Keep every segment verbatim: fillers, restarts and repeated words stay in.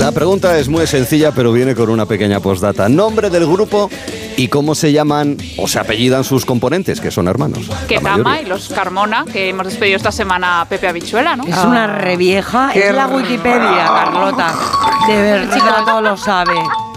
La pregunta es muy sencilla, pero viene con una pequeña postdata. Nombre del grupo y cómo se llaman o se apellidan sus componentes, que son hermanos. Ketama y los Carmona, que hemos despedido esta semana a Pepe Habichuela, ¿no? Es ah, una revieja, es la Wikipedia, Carlota. De verdad, todo lo sabe.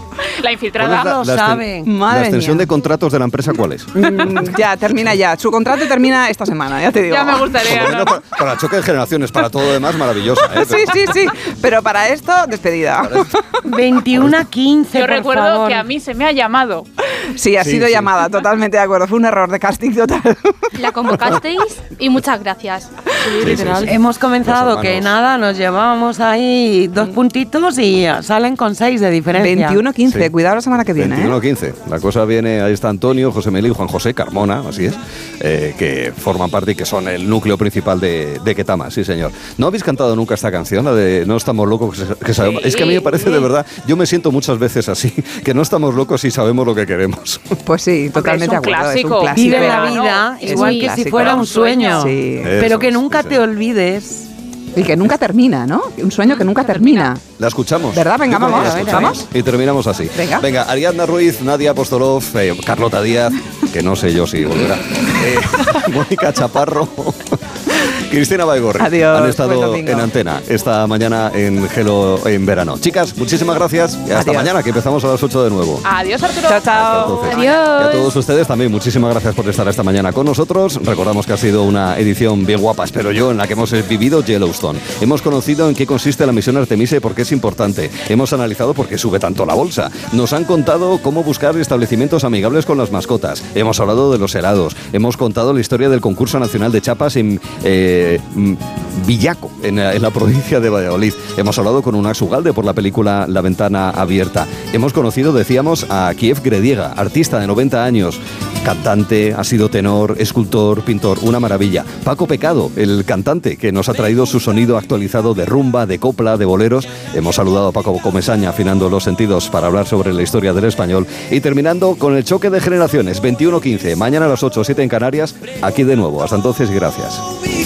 La infiltrada la, lo la sabe. ¿La extensión mía. de contratos de la empresa cuál es? Mm, ya, termina ya. Su contrato termina esta semana, ya te digo. Ya me gustaría, bueno, ¿no? para, para choque de generaciones, para todo lo demás, maravillosa, ¿eh? Sí, sí, sí. Pero para esto, despedida. Para esto. veintiuno a quince, Yo por recuerdo favor. que a mí se me ha llamado. Sí, ha sí, sido sí. llamada, totalmente de acuerdo. Fue un error de casting total. La convocasteis y muchas gracias. Sí, Literal. sí, sí. Hemos comenzado que nada, nos llevábamos ahí dos puntitos y salen con seis de diferencia. veintiuno quince, sí. Cuidado la semana que viene. veintiuno quince. ¿eh? La cosa viene, ahí está Antonio, José Meli y Juan José Carmona, así es, eh, que forman parte y que son el núcleo principal de, de Ketama, sí señor. ¿No habéis cantado nunca esta canción, la de No estamos locos que, que sabemos? Sí. Es que a mí me parece de verdad, yo me siento muchas veces así, que no estamos locos y sabemos lo que queremos. Pues sí, totalmente de acuerdo. Clásico. Es un clásico. Vive la vida es igual un que clásico. si fuera un sueño. Sí. Pero Eso, que nunca sí, te sí. olvides. Y que nunca termina, ¿no? Un sueño que nunca termina. La escuchamos. ¿Verdad? Venga, Yo creo vamos, que la a ver, escuchamos. a ver. Y terminamos así. Venga. Venga, Ariadna Ruiz, Nadia Apostolov, eh, Carlota Díaz, que no sé yo si volverá, eh, Mónica Chaparro, Cristina Baigorri. Adiós, han estado buen domingo. en antena esta mañana en Gelo en verano. Chicas, muchísimas gracias y hasta Adiós. mañana, que empezamos a las ocho de nuevo. Adiós, Arturo. Chao, chao. Entonces, Adiós. y a todos ustedes también, muchísimas gracias por estar esta mañana con nosotros. Recordamos que ha sido una edición bien guapa, espero yo, en la que hemos vivido Yellowstone. Hemos conocido en qué consiste la misión Artemisa y por qué es importante. Hemos analizado por qué sube tanto la bolsa. Nos han contado cómo buscar establecimientos amigables con las mascotas. Hemos hablado de los helados. Hemos contado la historia del concurso nacional de chapas en eh, Villaco, en, en la provincia de Valladolid. Hemos hablado con Unax Ugalde por la película La ventana abierta. Hemos conocido, decíamos, a Kiev Grediega, artista de noventa años, cantante, ha sido tenor, escultor, pintor, una maravilla. Paco Pecado, el cantante que nos ha traído su sonido actualizado de rumba, de copla, de boleros. Hemos saludado a Paco Comesaña, afinando los sentidos para hablar sobre la historia del español. Y terminando con el choque de generaciones, veintiuno quince, mañana a las ocho o siete en Canarias, aquí de nuevo. Hasta entonces y gracias.